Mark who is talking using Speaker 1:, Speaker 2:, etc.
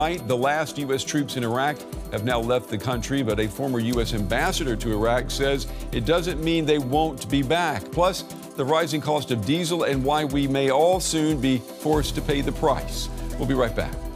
Speaker 1: The last U.S. troops in Iraq have now left the country, but a former U.S. ambassador to Iraq says it doesn't mean they won't be back. Plus, the rising cost of diesel and why we may all soon be forced to pay the price. We'll be right back.